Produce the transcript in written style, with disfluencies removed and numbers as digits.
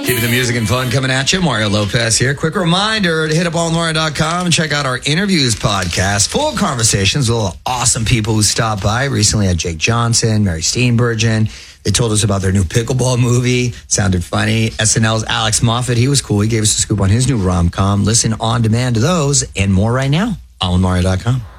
Keeping the music and fun coming at you. Mario Lopez here. Quick reminder to hit up allmario.com and check out our interviews podcast. Full of conversations with awesome people who stopped by. Recently had Jake Johnson, Mary Steenburgen. They told us about their new pickleball movie. Sounded funny. SNL's Alex Moffat. He was cool. He gave us a scoop on his new rom-com. Listen on demand to those and more right now. allmario.com.